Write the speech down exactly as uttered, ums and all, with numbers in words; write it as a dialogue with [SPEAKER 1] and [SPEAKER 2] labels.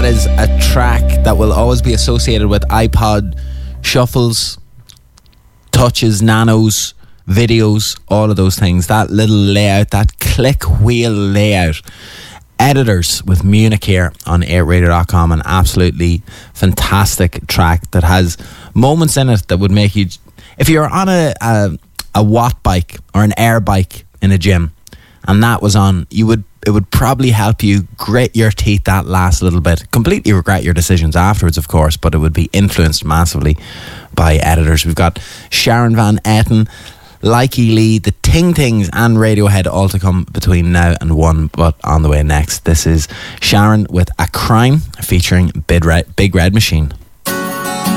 [SPEAKER 1] is a track that will always be associated with iPod shuffles, touches, nanos, videos, all of those things. That little layout, that click wheel layout. Editors with Munich here on air radio dot com. An absolutely fantastic track that has moments in it that would make you, if you're on a, a, a watt bike or an air bike in a gym and that was on, you would it would probably help you grit your teeth that last little bit. Completely regret your decisions afterwards, of course, but it would be influenced massively by editors. We've got Sharon Van Etten, Likey Lee, the Ting Tings and Radiohead all to come between now and one, but on the way next. This is Sharon with A Crime featuring Big Red, Big Red Machine.